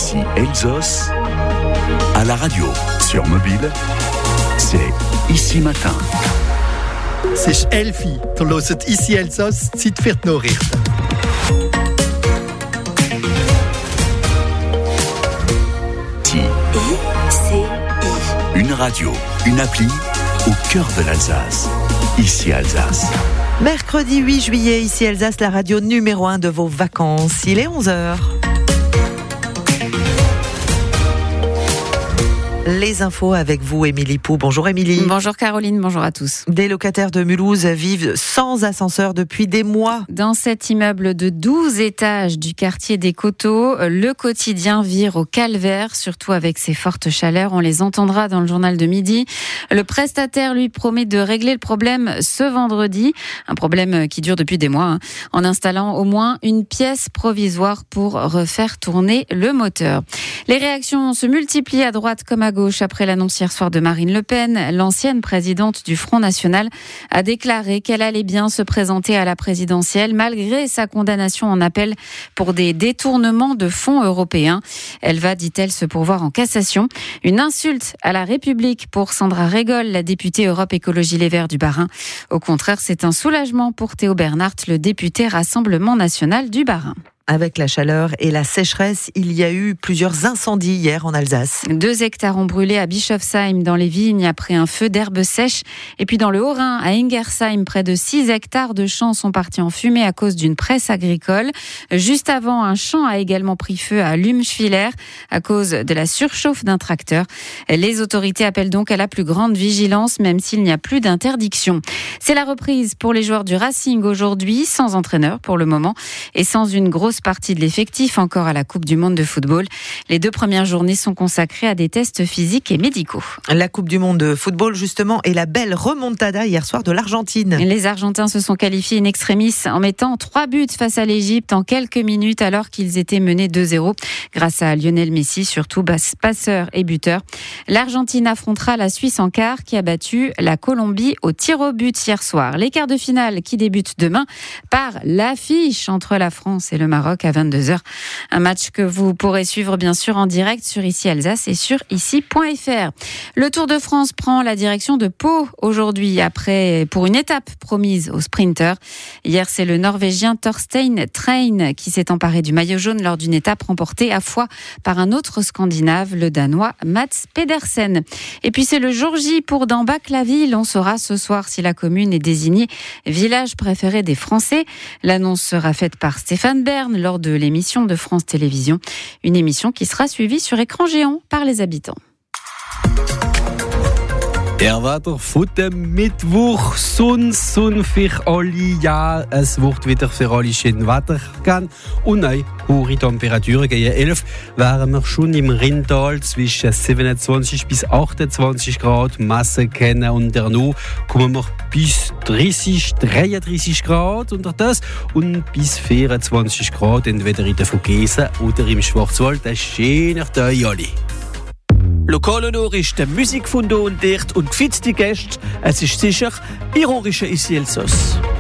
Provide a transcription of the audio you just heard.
Ici Elsos, à la radio, sur mobile, c'est Ici Matin. C'est Elfi, du hörst Ici Elsos, Zeit für die Nachrichten. Une radio, une appli, au cœur de l'Alsace. Ici Alsace. Mercredi 8 juillet, Ici Alsace, la radio numéro 1 de vos vacances. Il est 11h. Les infos avec vous, Émilie Pou. Bonjour Émilie. Bonjour Caroline, bonjour à tous. Des locataires de Mulhouse vivent sans ascenseur depuis des mois. Dans cet immeuble de 12 étages du quartier des Coteaux, le quotidien vire au calvaire, surtout avec ces fortes chaleurs. On les entendra dans le journal de midi. Le prestataire lui promet de régler le problème ce vendredi. Un problème qui dure depuis des mois, en installant au moins une pièce provisoire pour refaire tourner le moteur. Les réactions se multiplient à droite comme à gauche après l'annonce hier soir de Marine Le Pen. L'ancienne présidente du Front National a déclaré qu'elle allait bien se présenter à la présidentielle malgré sa condamnation en appel pour des détournements de fonds européens. Elle va, dit-elle, se pourvoir en cassation. Une insulte à la République pour Sandra Régol, la députée Europe Écologie Les Verts du Bas-Rhin. Au contraire, c'est un soulagement pour Théo Bernhardt, le député Rassemblement National du Bas-Rhin. Avec la chaleur et la sécheresse, il y a eu plusieurs incendies hier en Alsace. 2 hectares ont brûlé à Bischofsheim dans les vignes après un feu d'herbes sèches. Et puis dans le Haut-Rhin, à Ingersheim, près de 6 hectares de champs sont partis en fumée à cause d'une presse agricole. Juste avant, un champ a également pris feu à Lumschwiller à cause de la surchauffe d'un tracteur. Les autorités appellent donc à la plus grande vigilance, même s'il n'y a plus d'interdiction. C'est la reprise pour les joueurs du Racing aujourd'hui, sans entraîneur pour le moment et sans une grosse partie de l'effectif encore à la Coupe du Monde de football. Les 2 premières journées sont consacrées à des tests physiques et médicaux. La Coupe du Monde de football, justement, et la belle remontada hier soir de l'Argentine. Les Argentins se sont qualifiés in extremis en mettant 3 buts face à l'Égypte en quelques minutes alors qu'ils étaient menés 2-0 grâce à Lionel Messi, surtout passeur et buteur. L'Argentine affrontera la Suisse en quart qui a battu la Colombie au tir au but hier soir. Les quarts de finale qui débutent demain par l'affiche entre la France et le Maroc à 22h. Un match que vous pourrez suivre bien sûr en direct sur Ici Alsace et sur ici.fr. Le Tour de France prend la direction de Pau aujourd'hui pour une étape promise aux sprinteurs. Hier, c'est le Norvégien Thorstein Train qui s'est emparé du maillot jaune lors d'une étape remportée à fois par un autre Scandinave, le Danois Mats Pedersen. Et puis c'est le jour J pour Dambach-la-Ville. On saura ce soir si la commune est désignée village préféré des Français. L'annonce sera faite par Stéphane Bern lors de l'émission de France Télévisions. Une émission qui sera suivie sur écran géant par les habitants. Der Wetter von dem Mittwoch, Sonn für alle, ja, es wird wieder für alle schön Wetter geben und nein, hohe Temperaturen. Gegen 11 wären wir schon im Rheintal zwischen 27 bis 28 Grad messen können und danach kommen wir bis 33 Grad unter das und bis 24 Grad entweder in der Vogesen oder im Schwarzwald. Das ist schöner Tag alle. Lokale Nachrichten, Musik von da und dort und gefitzte Gäste. Es ist sicher ironische Ici Elsos.